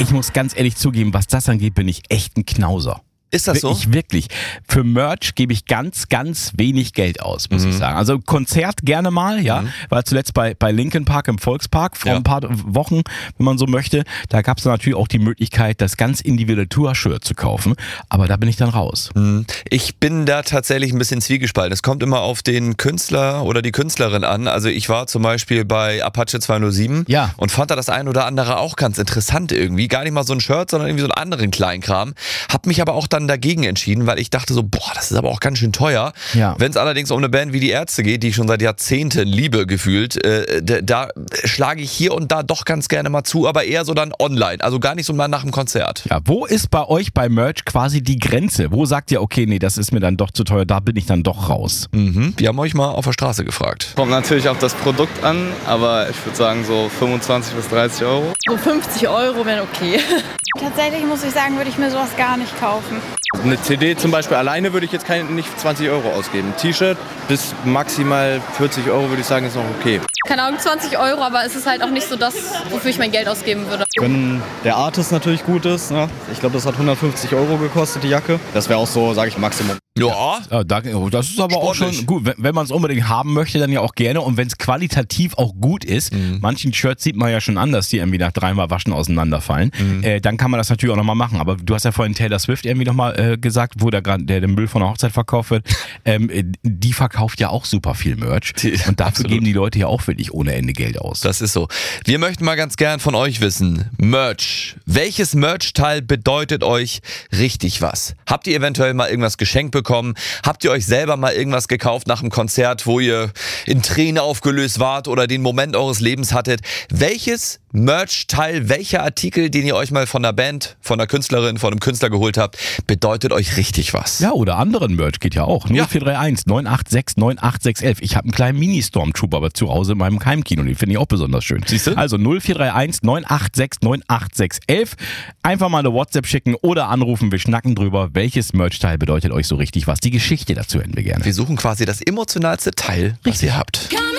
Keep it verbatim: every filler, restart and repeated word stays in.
Ich muss ganz ehrlich zugeben, was das angeht, bin ich echt ein Knauser. Ist das so? Ich wirklich. Für Merch gebe ich ganz, ganz wenig Geld aus, muss mhm. ich sagen. Also Konzert gerne mal, ja. Mhm. War zuletzt bei, bei Linkin Park im Volkspark vor ja. ein paar Wochen, wenn man so möchte. Da gab es natürlich auch die Möglichkeit, das ganz individuelle Tour-Shirt zu kaufen. Aber da bin ich dann raus. Mhm. Ich bin da tatsächlich ein bisschen zwiegespalten. Es kommt immer auf den Künstler oder die Künstlerin an. Also ich war zum Beispiel bei Apache zweihundertsieben ja. und fand da das ein oder andere auch ganz interessant irgendwie. Gar nicht mal so ein Shirt, sondern irgendwie so einen anderen Kleinkram. Hab mich aber auch dann dagegen entschieden, weil ich dachte so, boah, das ist aber auch ganz schön teuer. Ja. Wenn es allerdings um eine Band wie die Ärzte geht, die ich schon seit Jahrzehnten liebe gefühlt, äh, da, da schlage ich hier und da doch ganz gerne mal zu, aber eher so dann online, also gar nicht so mal nach dem Konzert. Ja, wo ist bei euch bei Merch quasi die Grenze? Wo sagt ihr, okay, nee, das ist mir dann doch zu teuer, da bin ich dann doch raus? Mhm. Wir haben euch mal auf der Straße gefragt. Kommt natürlich auf das Produkt an, aber ich würde sagen so fünfundzwanzig bis dreißig Euro. So fünfzig Euro wären okay. Tatsächlich muss ich sagen, würde ich mir sowas gar nicht kaufen. Eine C D zum Beispiel alleine würde ich jetzt kein, nicht zwanzig Euro ausgeben. Ein T-Shirt bis maximal vierzig Euro würde ich sagen, ist noch okay. Keine Ahnung, zwanzig Euro, aber es ist halt auch nicht so das, wofür ich mein Geld ausgeben würde. Wenn der Artist natürlich gut ist, ne? Ich glaube, das hat hundertfünfzig Euro gekostet, die Jacke. Das wäre auch so, sage ich, Maximum. Ja, ja, das ist aber auch schon gut. Wenn, wenn man es unbedingt haben möchte, dann ja auch gerne. Und wenn es qualitativ auch gut ist, mhm. manchen Shirts sieht man ja schon an, dass die irgendwie nach dreimal Waschen auseinanderfallen, mhm. äh, dann kann man das natürlich auch nochmal machen. Aber du hast ja vorhin Taylor Swift irgendwie nochmal äh, gesagt, wo der, der, der Müll von der Hochzeit verkauft wird. Ähm, die verkauft ja auch super viel Merch. Die, und dafür absolut. Geben die Leute ja auch wirklich ohne Ende Geld aus. Das ist so. Wir möchten mal ganz gern von euch wissen, Merch. Welches Merch-Teil bedeutet euch richtig was? Habt ihr eventuell mal irgendwas geschenkt bekommen? Habt ihr euch selber mal irgendwas gekauft nach einem Konzert, wo ihr in Tränen aufgelöst wart oder den Moment eures Lebens hattet? Welches Merch-Teil, welcher Artikel, den ihr euch mal von der Band, von der Künstlerin, von einem Künstler geholt habt, bedeutet euch richtig was? Ja, oder anderen Merch geht ja auch. null vier drei eins neun acht sechs neun acht sechs eins eins. Ich habe einen kleinen Mini-Stormtrooper aber zu Hause in meinem Keimkino. Den finde ich auch besonders schön. Siehst du? Also null vier drei eins neun acht sechs neun acht sechs eins eins. Einfach mal eine WhatsApp schicken oder anrufen. Wir schnacken drüber. Welches Merch-Teil bedeutet euch so richtig was? Die Geschichte dazu hätten wir gerne. Wir suchen quasi das emotionalste Teil, was ihr habt.